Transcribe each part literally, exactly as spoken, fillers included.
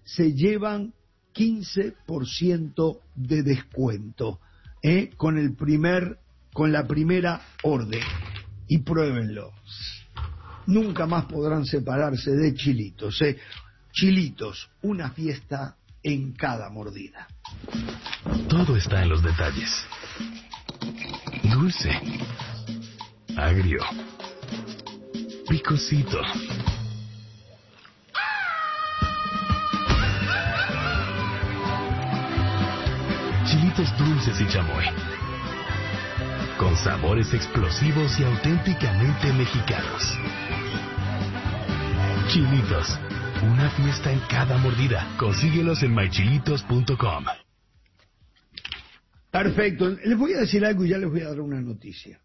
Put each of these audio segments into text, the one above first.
se llevan quince por ciento de descuento ¿eh? con el primer, con la primera orden. Y pruébenlo. Nunca más podrán separarse de Chilitos. ¿eh? Chilitos, una fiesta en cada mordida. Todo está en los detalles. Dulce, agrio, picosito. Chilitos dulces y chamoy, con sabores explosivos y auténticamente mexicanos. Chilitos, una fiesta en cada mordida. Consíguelos en my chilitos punto com. Perfecto. Les voy a decir algo y ya les voy a dar una noticia.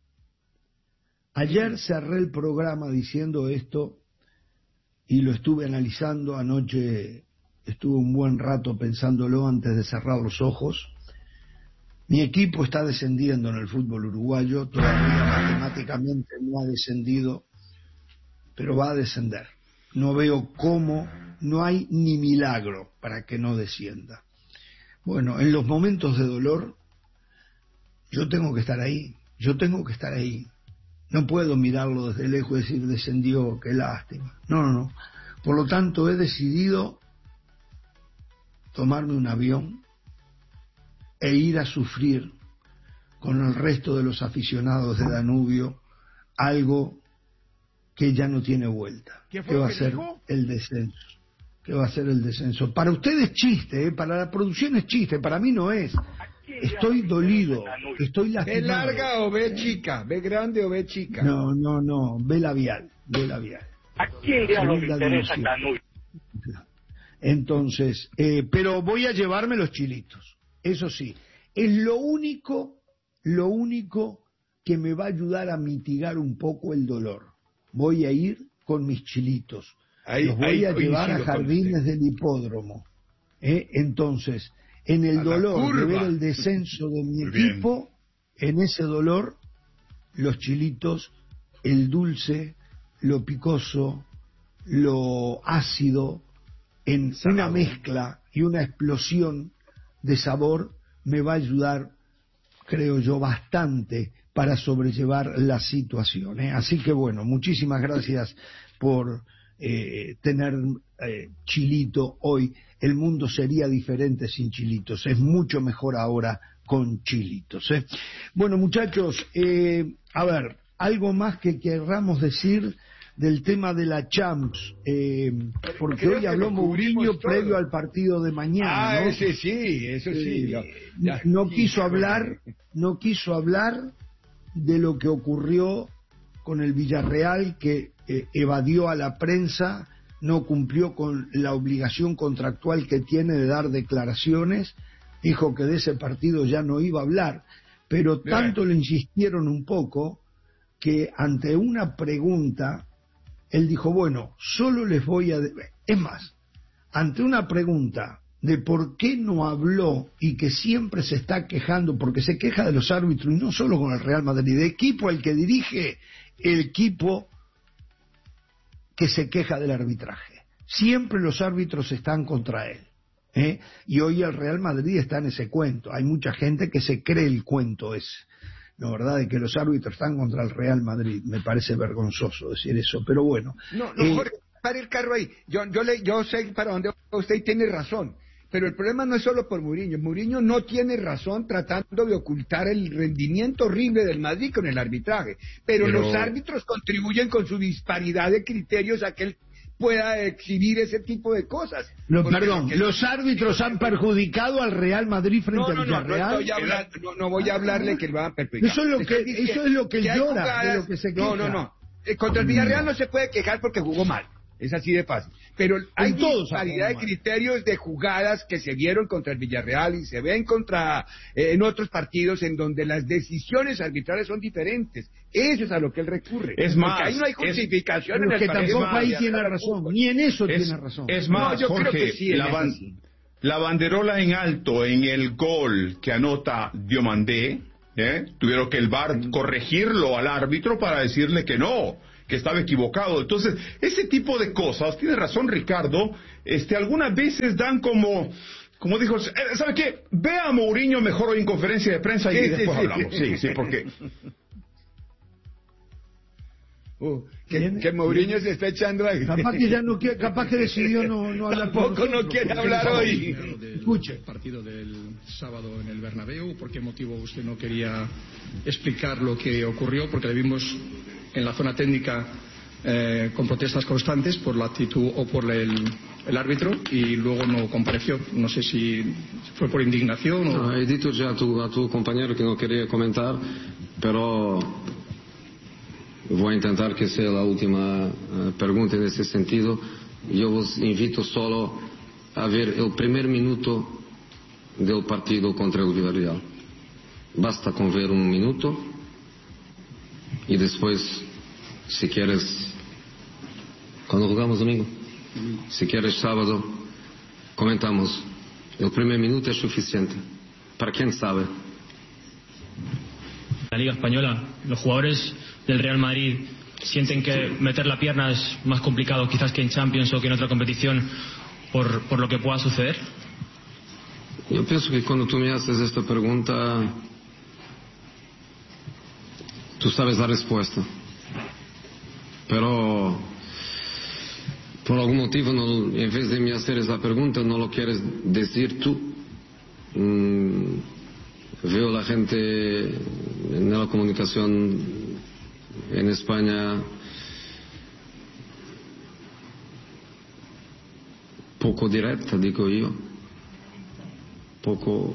Ayer cerré el programa diciendo esto y lo estuve analizando. Anoche estuve un buen rato pensándolo antes de cerrar los ojos. Mi equipo está descendiendo en el fútbol uruguayo. Todavía matemáticamente no ha descendido, pero va a descender. No veo cómo, no hay ni milagro para que no descienda. Bueno, en los momentos de dolor, yo tengo que estar ahí, yo tengo que estar ahí. No puedo mirarlo desde lejos y decir, descendió, qué lástima. No, no, no. Por lo tanto, he decidido tomarme un avión e ir a sufrir con el resto de los aficionados de Danubio algo que ya no tiene vuelta, que va a ser el descenso, que va a ser el descenso. Para ustedes chiste, ¿eh? Para la producción es chiste, para mí no es. Estoy dolido, estoy lastimado. ¿Ve larga o ve chica? ¿Ve grande o ve chica? No, no, no, ve labial, ve labial. ¿A quién diablos le interesa Danubio? Entonces, eh, pero voy a llevarme los chilitos, eso sí. Es lo único, lo único que me va a ayudar a mitigar un poco el dolor. Voy a ir con mis chilitos. Ahí, los voy ahí, a llevar a jardines del hipódromo. ¿eh? Entonces, en el a dolor de ver el descenso de mi equipo, en ese dolor, los chilitos, el dulce, lo picoso, lo ácido, en Salado. Una mezcla y una explosión de sabor me va a ayudar, creo yo, bastante para sobrellevar la situación. ¿eh? Así que bueno, muchísimas gracias por eh, tener eh, chilito hoy. El mundo sería diferente sin chilitos. Es mucho mejor ahora con chilitos. ¿eh? Bueno, muchachos, eh, a ver, algo más que querramos decir del tema de la Champs, eh, porque Creo hoy habló Mourinho previo al partido de mañana. Ah, ¿no? ese sí, eso sí. Eh, ya, no sí, quiso hablar, no quiso hablar de lo que ocurrió con el Villarreal, que eh, evadió a la prensa, no cumplió con la obligación contractual que tiene de dar declaraciones, dijo que de ese partido ya no iba a hablar, pero tanto le insistieron un poco que ante una pregunta él dijo, bueno, solo les voy a... De... Es más, ante una pregunta de por qué no habló y que siempre se está quejando, porque se queja de los árbitros, y no solo con el Real Madrid, de equipo al que dirige, el equipo que se queja del arbitraje. Siempre los árbitros están contra él. ¿eh? Y hoy el Real Madrid está en ese cuento. Hay mucha gente que se cree el cuento ese. La verdad de que los árbitros están contra el Real Madrid, me parece vergonzoso decir eso, pero bueno. No, no, eh, Jorge, pare el carro ahí. Yo, yo, le, yo sé para dónde usted tiene razón, pero el problema no es solo por Mourinho. Mourinho no tiene razón tratando de ocultar el rendimiento horrible del Madrid con el arbitraje, pero, pero... los árbitros contribuyen con su disparidad de criterios a que él pueda exhibir ese tipo de cosas. No, perdón, que... los árbitros han perjudicado al Real Madrid frente no, no, al no, Villarreal. No, no, hablar, no, no voy a hablarle que lo van a perjudicar. Eso es lo que, eso es lo que, que llora, jugadas, de lo que se queja. No, no, no. Eh, contra el Villarreal no se puede quejar porque jugó mal. Es así de fácil. Pero hay disparidad de criterios de jugadas que se vieron contra el Villarreal y se ven contra eh, en otros partidos en donde las decisiones arbitrales son diferentes. Eso es a lo que él recurre. Es más, porque ahí no hay justificación es, en el que partido. tampoco ahí tiene razón, ni en eso es, tiene razón. Es más, no, yo Jorge, creo que sí, la, ban sí. la banderola en alto en el gol que anota Diomandé, ¿eh? tuvieron que el V A R corregirlo al árbitro para decirle que no, que estaba equivocado. Entonces, ese tipo de cosas, tiene razón Ricardo, este, algunas veces dan como, como dijo, ¿sabe qué? Ve a Mourinho mejor hoy en conferencia de prensa y Sí, después sí, sí. hablamos. Sí, sí, porque... Uh, que, que Mourinho se está echando ahí. Capaz que ya no quiere, capaz que decidió no, no hablar con Tampoco no quiere hablar hoy. Escuche. El partido del sábado en el Bernabéu, ¿por qué motivo usted no quería explicar lo que ocurrió? Porque le vimos en la zona técnica eh, con protestas constantes por la actitud o por el, el árbitro y luego no compareció. No sé si fue por indignación o... No, he dicho ya a tu, a tu compañero que no quería comentar, pero voy a intentar que sea la última uh, pregunta en ese sentido. Yo os invito solo a ver el primer minuto del partido contra el Villarreal. Basta con ver un minuto y después, si quieres, cuando jugamos domingo, si quieres sábado, comentamos. El primer minuto es suficiente. Para quien sabe. La Liga Española, los jugadores del Real Madrid sienten que meter la pierna es más complicado quizás que en Champions o que en otra competición por, por lo que pueda suceder. Yo pienso que cuando tú me haces esta pregunta, tú sabes la respuesta. Pero por algún motivo, no, en vez de me hacer esa pregunta, no lo quieres decir tú. Mm, veo la gente en la comunicación en España poco directa, digo yo. Poco,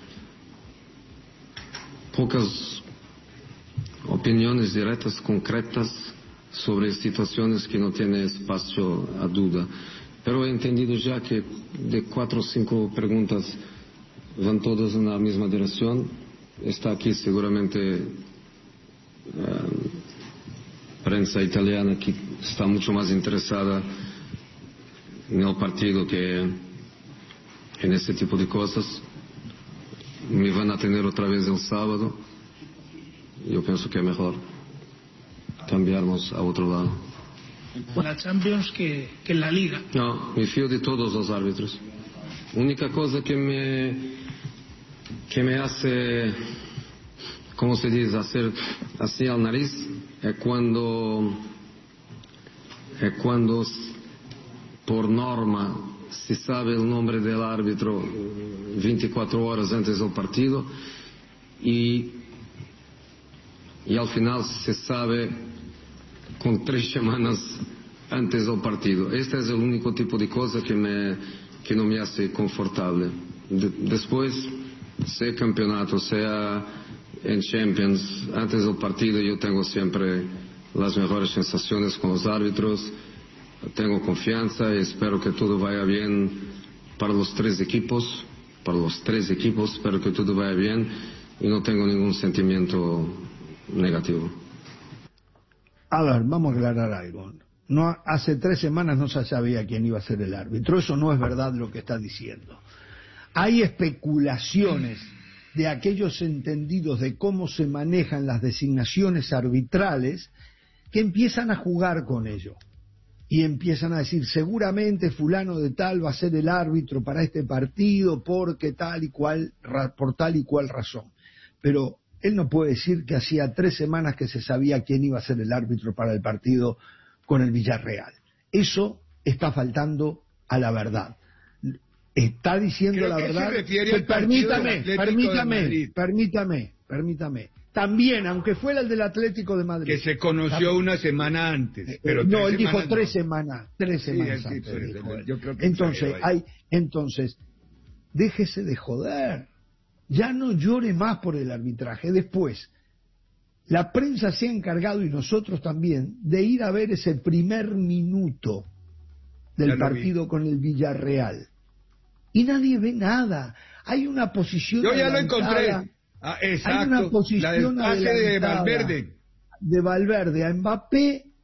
pocas opiniones directas, concretas sobre situaciones que no tienen espacio a duda. Pero he entendido ya que de cuatro o cinco preguntas van todas en la misma dirección. Está aquí seguramente uh, prensa italiana que está mucho más interesada en el partido que en ese tipo de cosas. Me van a tener otra vez el sábado. Yo pienso que es mejor cambiarnos a otro lado. La Champions que, que en la Liga. No, me fío de todos los árbitros. Única cosa que me que me hace, ¿cómo se dice?, hacer así al nariz es cuando es cuando por norma se sabe el nombre del árbitro veinticuatro horas antes del partido y, y al final se sabe con tres semanas antes del partido. Este es el único tipo de cosa que, me, que no me hace confortable. De, después, sea campeonato, sea en Champions, antes del partido yo tengo siempre las mejores sensaciones con los árbitros. Tengo confianza y espero que todo vaya bien para los tres equipos, para los tres equipos, espero que todo vaya bien y no tengo ningún sentimiento negativo. A ver, vamos a aclarar algo. No, hace tres semanas no se sabía quién iba a ser el árbitro, eso no es verdad lo que está diciendo. Hay especulaciones de aquellos entendidos de cómo se manejan las designaciones arbitrales que empiezan a jugar con ello. Y empiezan a decir, seguramente fulano de tal va a ser el árbitro para este partido porque tal y cual, por tal y cual razón. Pero él no puede decir que hacía tres semanas que se sabía quién iba a ser el árbitro para el partido con el Villarreal. Eso está faltando a la verdad. Está diciendo Creo la que verdad. se refiere al Permítame, Atlético permítame, de Madrid. permítame, permítame. También, aunque fuera el del Atlético de Madrid. Que se conoció una semana antes. Pero no, tres él dijo semanas tres no. semanas, tres Sí, semanas sí, antes. pero dijo él. yo creo que entonces, exageró ahí. hay, entonces, déjese de joder. Ya no llore más por el arbitraje. Después, la prensa se ha encargado, y nosotros también, de ir a ver ese primer minuto del partido con el Villarreal. Y nadie ve nada. Hay una posición Yo ya lo adelantada. encontré. Ah, exacto. Hay una posición la del pase de adelantada Valverde. de Valverde a Mbappé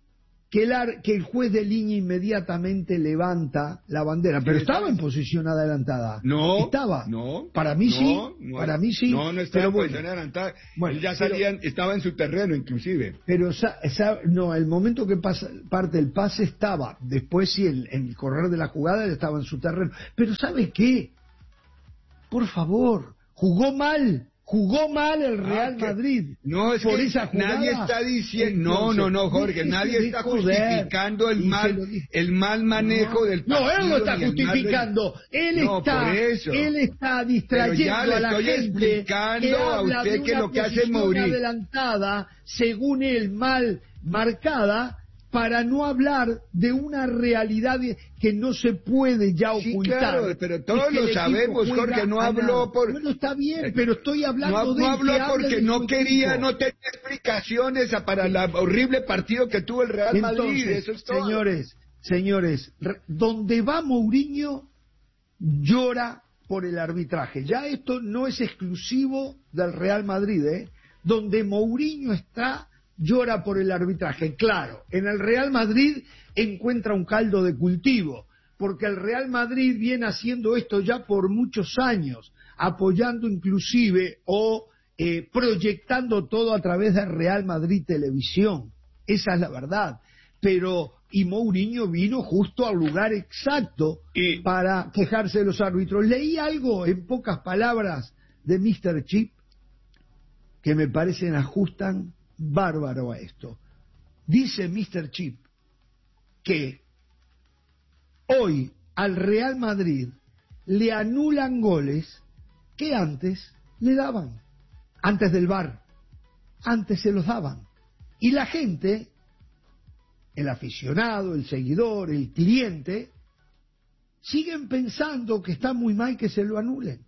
que el, ar, que el juez de línea inmediatamente levanta la bandera, pero estaba en posición adelantada. No, estaba. No, para mí no, sí, no, para mí sí. No, no estaba pero en bueno, posición adelantada. bueno, ya salían, pero, estaba en su terreno inclusive. Pero esa, no, el momento que pasa, parte el pase estaba, después sí, el, en el correr de la jugada él estaba en su terreno. Pero ¿sabe qué? Por favor, jugó mal. Jugó mal el Real ah, Madrid. No, es por que esa jugada, nadie está diciendo... No, no, no, Jorge, nadie está justificando el mal, el mal manejo no, del partido. No, él lo está justificando. Él, no, está, él está distrayendo a la gente que a usted que lo que hace Mourinho adelantada, según él, mal marcada, para no hablar de una realidad que no se puede ya sí, ocultar. Claro, pero todos lo sabemos, Jorge, no habló por... Bueno, está bien, pero estoy hablando no, de... No habló porque no quería, equipo. no tenía explicaciones para el horrible partido que tuvo el Real Entonces, Madrid, eso es todo. Señores, señores, donde va Mourinho, llora por el arbitraje. Ya esto no es exclusivo del Real Madrid, ¿eh? Donde Mourinho está... llora por el arbitraje. Claro, en el Real Madrid encuentra un caldo de cultivo, porque el Real Madrid viene haciendo esto ya por muchos años, apoyando inclusive o eh, proyectando todo a través de Real Madrid Televisión. Esa es la verdad. Pero, y Mourinho vino justo al lugar exacto y... para quejarse de los árbitros. Leí algo, en pocas palabras, de míster Chip, que me parecen ajustan bárbaro a esto. Dice míster Chip que hoy al Real Madrid le anulan goles que antes le daban, antes del V A R, antes se los daban. Y la gente, el aficionado, el seguidor, el cliente, siguen pensando que está muy mal que se lo anulen.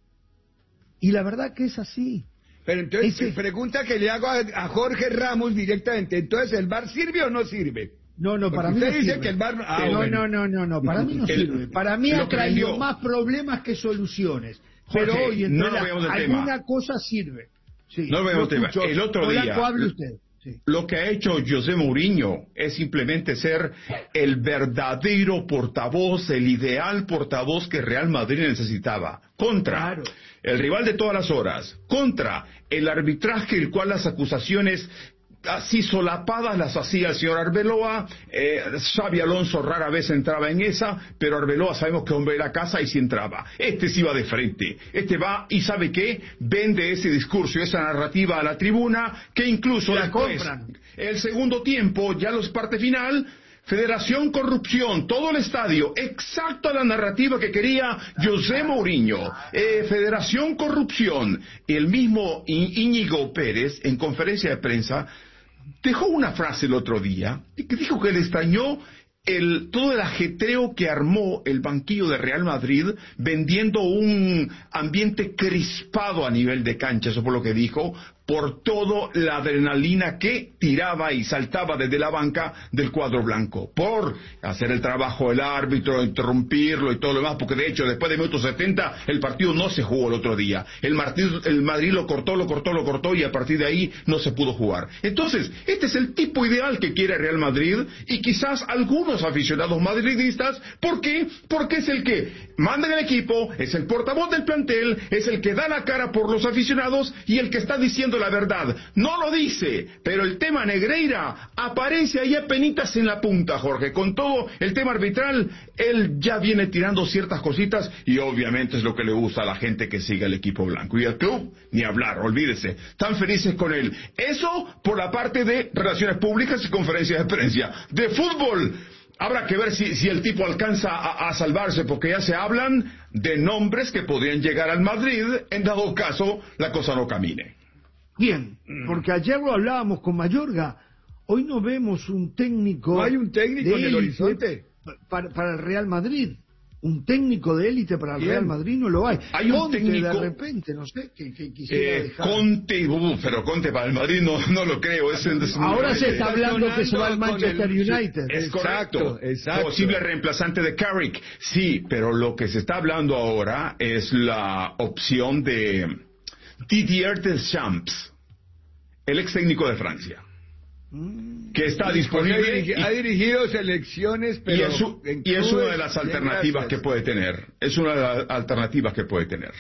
Y la verdad que es así. Pero entonces, Ese... pregunta que le hago a, a Jorge Ramos directamente, entonces, ¿el V A R sirve o no sirve? No, no, para Porque mí usted no dice sirve. que el V A R... Ah, no, bueno. no, no, no, no, para mí no el, sirve. Para mí ha traído vendió... más problemas que soluciones. Jorge, pero hoy, en no la, alguna tema. cosa sirve. Sí, no veamos el tema. El otro Polanco, día... hable usted. Sí. Lo que ha hecho José Mourinho es simplemente ser el verdadero portavoz, el ideal portavoz que Real Madrid necesitaba. Contra claro. el rival de todas las horas, contra el arbitraje, el cual las acusaciones así solapadas las hacía el señor Arbeloa. eh, Xabi Alonso rara vez entraba en esa, pero Arbeloa sabemos que hombre de la casa y sí entraba. Este sí va de frente, este va y ¿sabe qué? Vende ese discurso, esa narrativa a la tribuna, que incluso la después, compran. El segundo tiempo, ya los parte final, Federación Corrupción, todo el estadio, exacta la narrativa que quería José Mourinho. Eh, Federación Corrupción. El mismo Íñigo Pérez, en conferencia de prensa, dejó una frase el otro día, que dijo que le extrañó el, todo el ajetreo que armó el banquillo de Real Madrid, vendiendo un ambiente crispado a nivel de cancha, eso fue lo que dijo, por toda la adrenalina que tiraba y saltaba desde la banca del cuadro blanco, por hacer el trabajo del árbitro, interrumpirlo y todo lo demás, porque de hecho después de minutos setenta el partido no se jugó el otro día. El Madrid, el Madrid lo cortó, lo cortó, lo cortó y a partir de ahí no se pudo jugar. Entonces, este es el tipo ideal que quiere Real Madrid y quizás algunos aficionados madridistas. ¿Por qué? Porque es el que manda en el equipo, es el portavoz del plantel, es el que da la cara por los aficionados y el que está diciendo la verdad. No lo dice, pero el tema Negreira aparece ahí apenitas en la punta, Jorge. Con todo el tema arbitral, él ya viene tirando ciertas cositas y obviamente es lo que le gusta a la gente que sigue el equipo blanco. Y el club, ni hablar, olvídese. Están felices con él. Eso por la parte de relaciones públicas y conferencias de prensa. De fútbol, habrá que ver si, si el tipo alcanza a, a salvarse, porque ya se hablan de nombres que podrían llegar al Madrid en dado caso la cosa no camine. Bien, porque ayer lo hablábamos con Mayorga, hoy no vemos un técnico... ¿No hay un técnico en el horizonte? Para, para el Real Madrid, un técnico de élite para el Bien. Real Madrid no lo hay. Hay un Conte técnico... de repente, no sé, que, que quisiera eh, dejar... Conte, uh, pero Conte para el Madrid no, no lo creo. Es el Ahora se está hablando que se va al Manchester el... United. Es exacto, correcto, exacto. Posible reemplazante de Carrick. Sí, pero lo que se está hablando ahora es la opción de Didier Deschamps, el ex técnico de Francia. que está disponible. Y, ha dirigido selecciones, pero y es, u, y es una de las alternativas que puede tener. Es una de las alternativas que puede tener.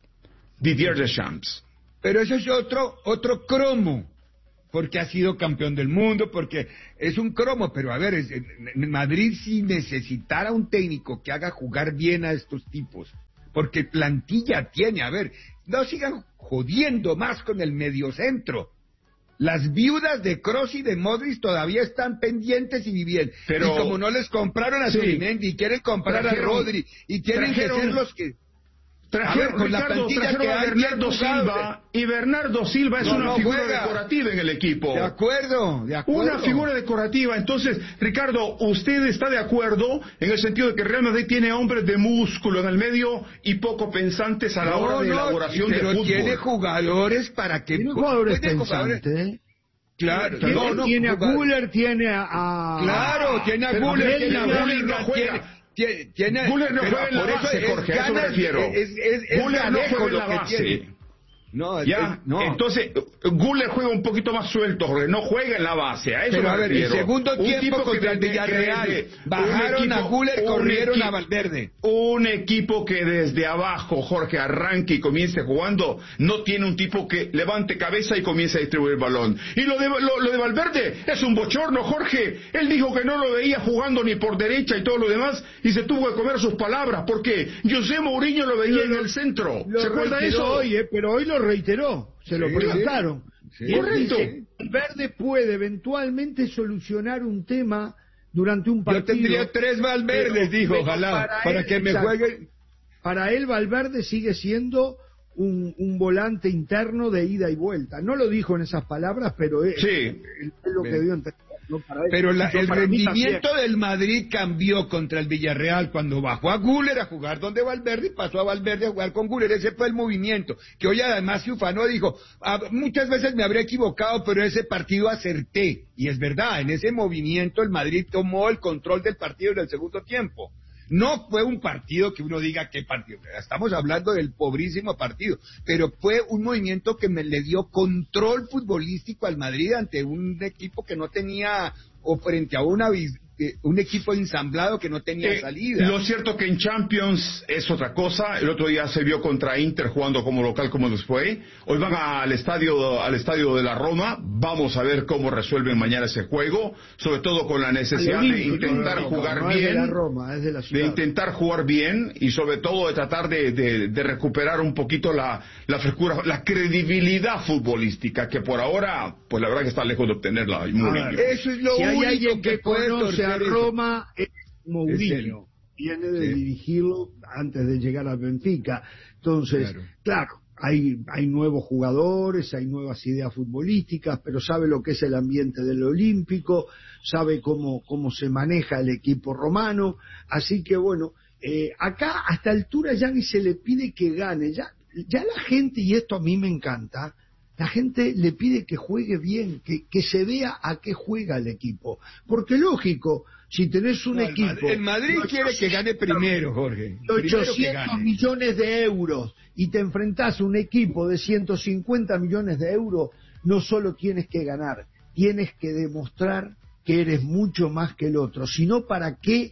Didier Deschamps. Pero eso es otro otro cromo, porque ha sido campeón del mundo, porque es un cromo. Pero a ver, es, en Madrid si necesitara un técnico que haga jugar bien a estos tipos, porque plantilla tiene. A ver, no sigan jodiendo más con el mediocentro. Las viudas de Kroos y de Modric todavía están pendientes y bien. Pero, y como no les compraron a Zubimendi, sí, y quieren comprar trajeron, a Rodri, y quieren trajeron, que ser los que... Trajeron, a ver, con Ricardo, la plantilla que hay, Bernardo Silva, y Bernardo Silva es no, una no figura juega. decorativa en el equipo. De acuerdo, de acuerdo. Una figura decorativa. Entonces, Ricardo, ¿usted está de acuerdo en el sentido de que Real Madrid tiene hombres de músculo en el medio y poco pensantes a la no, hora de no, elaboración de fútbol? Pero tiene jugadores para que... Tiene jugadores pensantes, ¿eh? Claro, tiene, no, no, tiene a Güler, tiene a, a... Claro, tiene a Güler, tiene a Güler, no juega. Tiene, Güler no juega en la base, Jorge, a eso me refiero. Güler no juega en la base. No, ya, no. Entonces, Güler juega un poquito más suelto, Jorge, no juega en la base, a eso Pero me a ver, refiero. el segundo tiempo contra el Villarreal, bajaron equipo, a Güler, corrieron equipo, a Valverde. Un equipo que desde abajo, Jorge, arranque y comience jugando, no tiene un tipo que levante cabeza y comience a distribuir el balón. Y lo de, lo, lo de Valverde es un bochorno, Jorge. Él dijo que no lo veía jugando ni por derecha y todo lo demás, y se tuvo que comer sus palabras, porque José Mourinho lo veía lo, en el centro. ¿Se acuerda de eso? Hoy, eh, pero hoy lo reiteró, se sí, lo preguntaron. Sí, sí. Correcto. Valverde puede eventualmente solucionar un tema durante un partido. Yo tendría tres Valverdes, dijo, ojalá, para, para él, que me juegue. Para él Valverde sigue siendo un, un volante interno de ida y vuelta. No lo dijo en esas palabras, pero es, sí. es, es lo que dio a entender. No, para él. Pero la, el rendimiento del Madrid cambió contra el Villarreal cuando bajó a Güler a jugar donde Valverde y pasó a Valverde a jugar con Güler. Ese fue el movimiento que hoy además se ufanó, dijo, muchas veces me habría equivocado, pero ese partido acerté, y es verdad, en ese movimiento el Madrid tomó el control del partido en el segundo tiempo. No fue un partido que uno diga qué partido, estamos hablando del pobrísimo partido, pero fue un movimiento que me le dio control futbolístico al Madrid ante un equipo que no tenía, o frente a una un equipo ensamblado que no tenía eh, salida. Lo cierto que en Champions es otra cosa. El otro día se vio contra Inter jugando como local, como les fue. Hoy van al estadio al estadio de la Roma. Vamos a ver cómo resuelven mañana ese juego, sobre todo con la necesidad de intentar jugar bien, de la Roma, es de la ciudad. De intentar jugar bien y sobre todo de tratar de, de, de recuperar un poquito la, la frescura, la credibilidad futbolística, que por ahora, pues la verdad que está lejos de obtenerla. Ver, eso es lo si único hay alguien que, que puede torcer a Roma es Mourinho, viene de sí. dirigirlo antes de llegar al Benfica. Entonces, claro, claro hay, hay nuevos jugadores, hay nuevas ideas futbolísticas, pero sabe lo que es el ambiente del Olímpico, sabe cómo, cómo se maneja el equipo romano, así que bueno, eh, acá a esta altura ya ni se le pide que gane, ya, ya la gente, y esto a mí me encanta, la gente le pide que juegue bien, que, que se vea a qué juega el equipo. Porque lógico, si tenés un no, equipo... El Madrid quiere que gane primero, Jorge. ochocientos millones de euros y te enfrentás a un equipo de ciento cincuenta millones de euros, no solo tienes que ganar, tienes que demostrar que eres mucho más que el otro. Sino, ¿para qué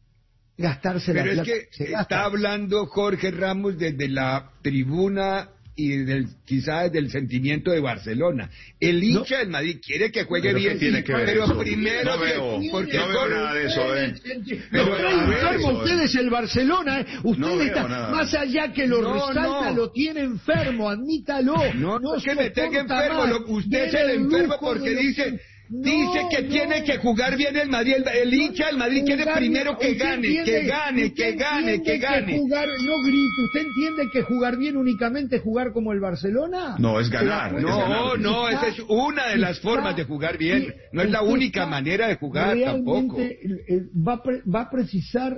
gastarse Pero la plata? Pero es que está hablando Jorge Ramos desde la tribuna y del, quizás del sentimiento de Barcelona. El hincha no. del Madrid quiere que juegue pero bien, tiene que ver pero eso. primero no veo, que, porque no veo nada de eso, ¿eh? Pero no veo enfermo eso, ustedes eh. el Barcelona, ¿eh? Usted no está, más allá que lo no, resalta, no. lo tiene enfermo, admítalo. No, no es que me tenga enfermo, lo, usted es el enfermo porque dice... No, Dice que no. tiene que jugar bien el Madrid, el, el hincha del Madrid quiere primero que gane, entiende, que gane, que gane, que gane. Que jugar, no grite, ¿usted entiende que jugar bien únicamente es jugar como el Barcelona? No, es ganar. No, es ganar. no, esa es una de las formas de jugar bien, no es la única manera de jugar tampoco. Va, va a precisar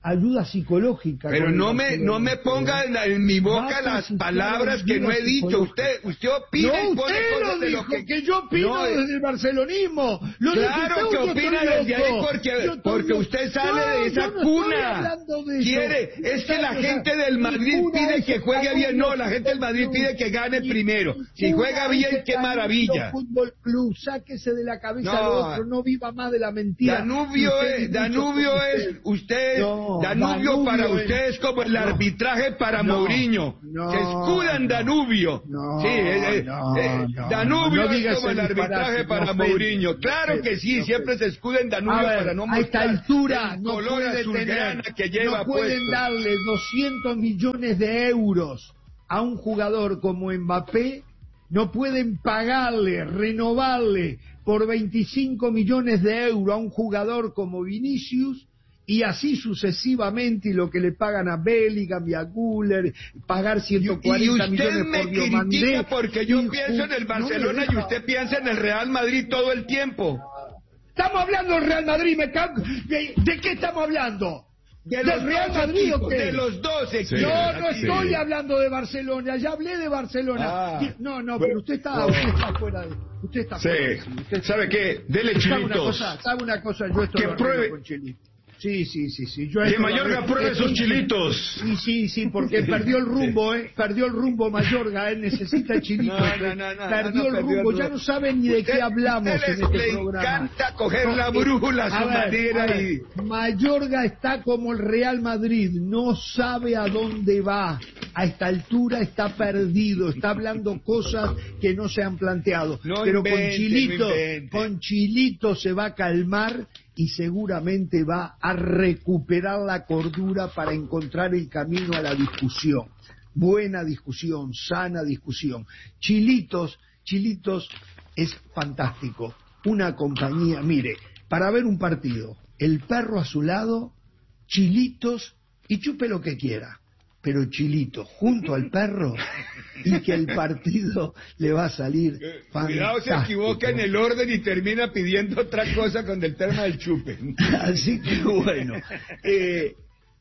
ayuda psicológica. Pero no me no me ponga en, en mi boca las palabras que no he dicho. Usted usted opina no, y pone usted cosas lo de dijo, lo que... que yo opino no, desde el barcelonismo. Lo claro dijo que usted, opina yo desde ahí porque, porque usted sale no, de esa no cuna. De Quiere, es que la gente del Madrid pide que juegue bien. No, la gente del Madrid pide que gane primero. Si juega bien, qué maravilla. Fútbol Club, sáquese de la cabeza no, lo otro, no viva más de la mentira. Danubio es, Danubio es usted, no, Danubio, Danubio para es, usted es como el no, arbitraje para no, Mourinho. No, se escuda en Danubio. No, sí, eh, no, eh, no, Danubio no es como el arbitraje para no, Mourinho. Claro que sí, no, siempre se escuda en Danubio ver, para no mostrar a esta altura el no color puede azulgrana tener, que lleva no pueden puesto. darle doscientos millones de euros a un jugador como Mbappé, no pueden pagarle, renovarle por veinticinco millones de euros a un jugador como Vinicius, y así sucesivamente, y lo que le pagan a Bellingham y a Güler, pagar ciento cuarenta y millones usted por me Diomandé, critica porque yo y, pienso en el Barcelona no y usted piensa en el Real Madrid todo el tiempo. Estamos hablando del Real Madrid, me cago. ¿De, ¿De qué estamos hablando? De ¿Del los Real dos Madrid equipos, o qué? de los dos equipos. Yo no sí. estoy hablando de Barcelona, ya hablé de Barcelona. Ah. No, no, pero usted está, usted está fuera de... Usted está sí. fuera. Usted ¿Sabe qué? Dele chilitos. ¿Sabe una cosa? ¿Sabe una cosa? Yo estoy que pruebe con chilitos. Sí, sí, sí, sí. Yo que Mayorga pruebe esos chilitos. Sí, sí, sí, porque perdió el rumbo, ¿eh? Perdió el rumbo Mayorga, ¿eh? Necesita chilitos. No, no, no, no, perdió no, no, el rumbo, ya no saben ni de usted, qué hablamos en este le programa. Le encanta coger la brújula a su a ver, manera a ver, y... Mayorga está como el Real Madrid, no sabe a dónde va. A esta altura está perdido, está hablando cosas que no se han planteado. No Pero invente, con Chilito, no con Chilito se va a calmar y seguramente va a recuperar la cordura para encontrar el camino a la discusión. Buena discusión, sana discusión. Chilitos, Chilitos es fantástico. Una compañía, mire, para ver un partido, el perro a su lado, Chilitos y chupe lo que quiera. Pero Chilito junto al perro y que el partido le va a salir fantástico. Cuidado, se equivoca en el orden y termina pidiendo otra cosa con el tema del chupe. Así que bueno, eh,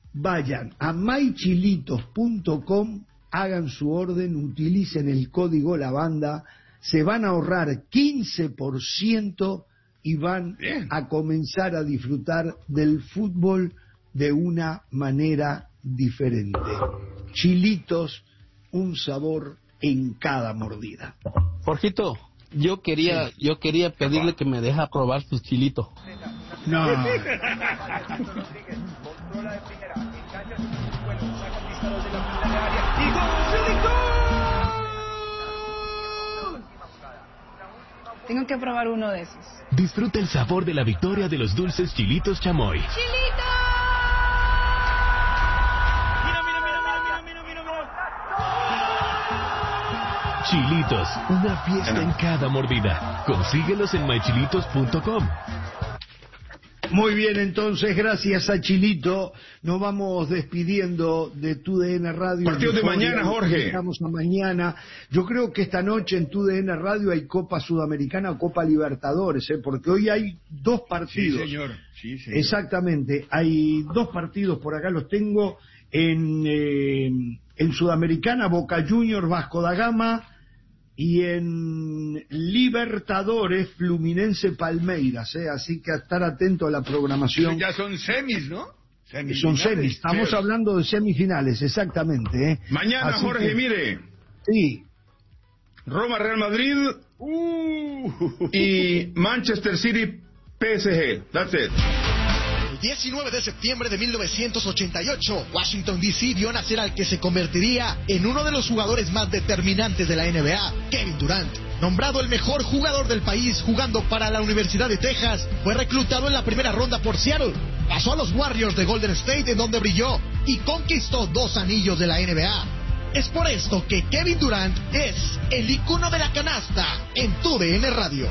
vayan a my chilitos punto com, hagan su orden, utilicen el código La Banda, se van a ahorrar quince por ciento y van Bien. a comenzar a disfrutar del fútbol de una manera diferente. Chilitos, un sabor en cada mordida. Jorgito, yo quería, sí. yo quería pedirle que me deje probar sus chilitos. No. Tengo que probar uno de esos. Disfruta el sabor de la victoria de los dulces Chilitos Chamoy. ¡Chilitos! Chilitos, una fiesta en cada mordida. Consíguelos en my chilitos punto com. Muy bien, entonces, gracias a Chilito, nos vamos despidiendo de Tu D N Radio. Partido de mañana, Jorge. Estamos a mañana. Yo creo que esta noche en Tu D N Radio hay Copa Sudamericana o Copa Libertadores, ¿eh? Porque hoy hay dos partidos. Sí, señor. Sí, señor. Exactamente, hay dos partidos, por acá los tengo, en, eh, en Sudamericana, Boca Juniors, Vasco da Gama, y en Libertadores, Fluminense Palmeiras, ¿eh? Así que a estar atento a la programación. Ya son semis, ¿no? Semis, son semis, estamos sí. hablando de semifinales, exactamente. ¿eh? Mañana, Así Jorge, que... mire. Sí. Roma, Real Madrid uh. y Manchester City, P S G. That's it. diecinueve de septiembre de mil novecientos ochenta y ocho, Washington D C vio nacer al que se convertiría en uno de los jugadores más determinantes de la N B A, Kevin Durant. Nombrado el mejor jugador del país jugando para la Universidad de Texas, fue reclutado en la primera ronda por Seattle. Pasó a los Warriors de Golden State, en donde brilló y conquistó dos anillos de la N B A. Es por esto que Kevin Durant es el icono de la canasta en Tu D N Radio.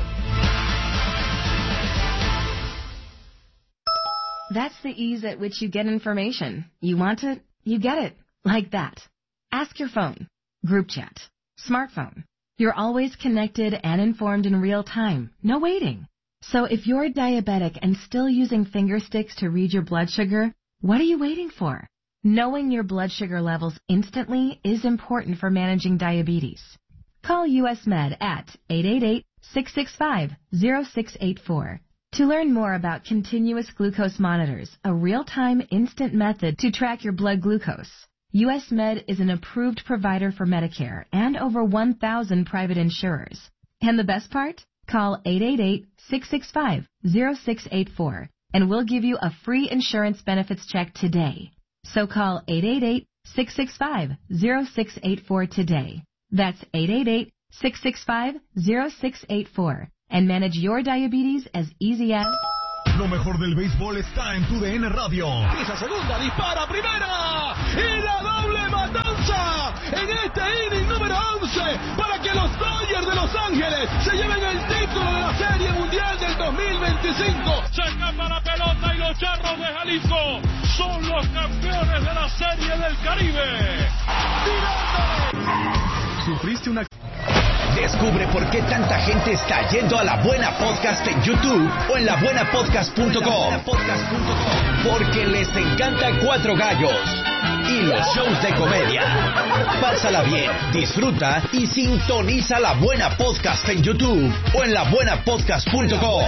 That's the ease at which you get information. You want it, you get it. Like that. Ask your phone. Group chat. Smartphone. You're always connected and informed in real time. No waiting. So if you're diabetic and still using finger sticks to read your blood sugar, What are you waiting for? Knowing your blood sugar levels instantly is important for managing diabetes. Call U S Med at eight eight eight, six six five, zero six eight four. To learn more about continuous glucose monitors, a real-time instant method to track your blood glucose, U S Med is an approved provider for Medicare and over one thousand private insurers. And the best part? Call eight eight eight, six six five, zero six eight four and we'll give you a free insurance benefits check today. So call eight eight eight, six six five, zero six eight four today. That's eight eight eight, six six five, zero six eight four and manage your diabetes as easy as... Lo mejor del béisbol está en tu D N Radio. Esa segunda, dispara primera y la doble matanza en este inning número once para que los Dodgers de Los Ángeles se lleven el título de la Serie Mundial del dos mil veinticinco. Se escapa la pelota y los Charros de Jalisco son los campeones de la Serie del Caribe. ¿Sufriste una... Descubre por qué tanta gente está yendo a La Buena Podcast en YouTube o en la buena podcast punto com. Porque les encanta Cuatro Gallos y los shows de comedia. Pásala bien, disfruta y sintoniza La Buena Podcast en YouTube o en la buena podcast punto com.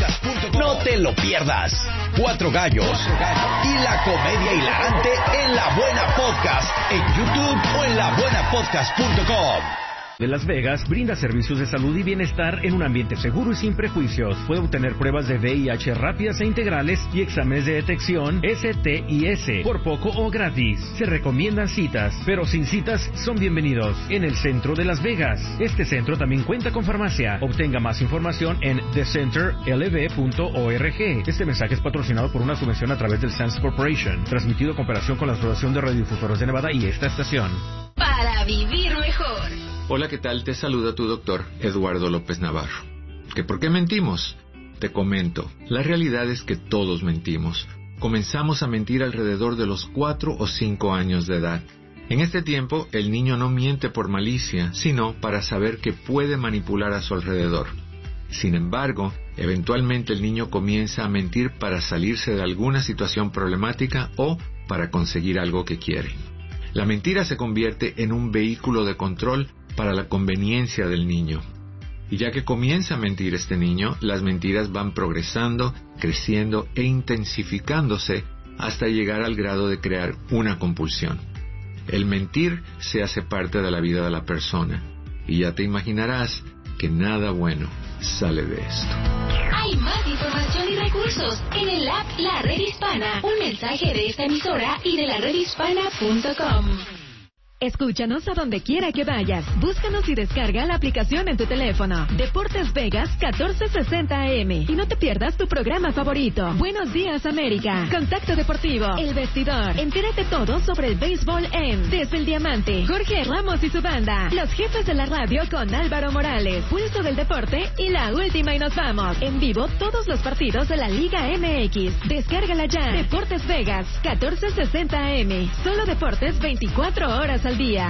No te lo pierdas. Cuatro Gallos y la comedia hilarante en La Buena Podcast en YouTube o en la buena podcast punto com. de Las Vegas brinda servicios de salud y bienestar en un ambiente seguro y sin prejuicios. Puede obtener pruebas de V I H rápidas e integrales y exámenes de detección S T I S por poco o gratis. Se recomiendan citas, pero sin citas son bienvenidos en el centro de Las Vegas. Este centro también cuenta con farmacia. Obtenga más información en the center l v punto org. Este mensaje es patrocinado por una subvención a través del Sands Corporation, transmitido en cooperación con la Asociación de Radiodifusores de Nevada y esta estación. Para vivir mejor. Hola, ¿qué tal? Te saluda tu doctor Eduardo López Navarro. ¿Que por qué mentimos? Te comento, la realidad es que todos mentimos. Comenzamos a mentir alrededor de los cuatro o cinco años de edad. En este tiempo, el niño no miente por malicia, sino para saber que puede manipular a su alrededor. Sin embargo, eventualmente el niño comienza a mentir para salirse de alguna situación problemática o para conseguir algo que quiere. La mentira se convierte en un vehículo de control para la conveniencia del niño. Y ya que comienza a mentir este niño, las mentiras van progresando, creciendo e intensificándose hasta llegar al grado de crear una compulsión. El mentir se hace parte de la vida de la persona, y ya te imaginarás que nada bueno sale de esto. Hay más información y recursos en el app La Red Hispana. Un mensaje de esta emisora y de la red hispana punto com. Escúchanos a donde quiera que vayas. Búscanos y descarga la aplicación en tu teléfono. Deportes Vegas catorce sesenta A M. Y no te pierdas tu programa favorito. Buenos Días América. Contacto Deportivo. El Vestidor. Entérate todo sobre el béisbol en Desde el Diamante. Jorge Ramos y su banda. Los jefes de la radio con Álvaro Morales. Pulso del Deporte y La Última y Nos Vamos. En vivo todos los partidos de la Liga M X. Descárgala ya. Deportes Vegas catorce sesenta A M. Solo deportes veinticuatro horas al día.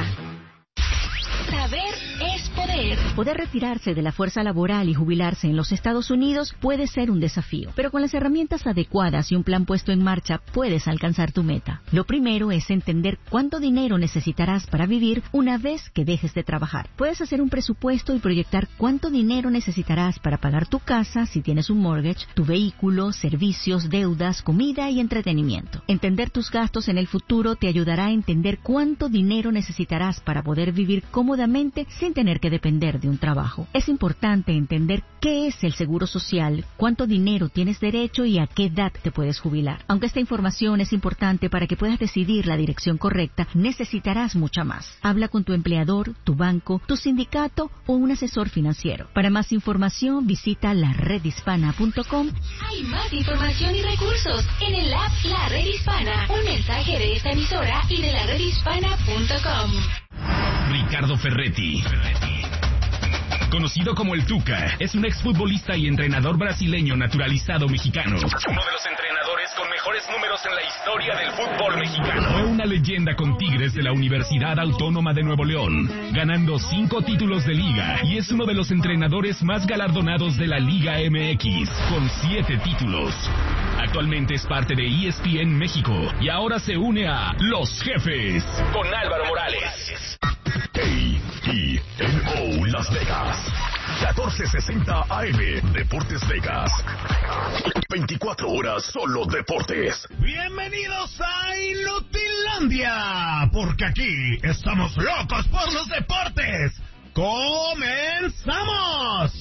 Saber es poder. Poder retirarse de la fuerza laboral y jubilarse en los Estados Unidos puede ser un desafío, pero con las herramientas adecuadas y un plan puesto en marcha puedes alcanzar tu meta. Lo primero es entender cuánto dinero necesitarás para vivir una vez que dejes de trabajar. Puedes hacer un presupuesto y proyectar cuánto dinero necesitarás para pagar tu casa si tienes un mortgage, tu vehículo, servicios, deudas, comida y entretenimiento. Entender tus gastos en el futuro te ayudará a entender cuánto dinero necesitarás para poder vivir cómodamente sin tener que depender de un trabajo. Es importante entender qué es el seguro social, cuánto dinero tienes derecho y a qué edad te puedes jubilar. Aunque esta información es importante para que puedas decidir la dirección correcta, necesitarás mucha más. Habla con tu empleador, tu banco, tu sindicato o un asesor financiero. Para más información, visita la red hispana punto com. Hay más información y recursos en el app La Red Hispana. Un mensaje de esta emisora y de la red hispana punto com. Ricardo Ferretti, conocido como el Tuca, es un exfutbolista y entrenador brasileño naturalizado mexicano. Uno de los entrenadores con mejor mejores números en la historia del fútbol mexicano. Fue una leyenda con Tigres de la Universidad Autónoma de Nuevo León, ganando cinco títulos de liga y es uno de los entrenadores más galardonados de la Liga M X, con siete títulos. Actualmente es parte de E S P N México y ahora se une a Los Jefes con Álvaro Morales. A E N O Las Vegas, catorce sesenta A M, Deportes Vegas. veinticuatro horas solo deportes. Bienvenidos a Inutilandia, porque aquí estamos locos por los deportes. ¡Comenzamos!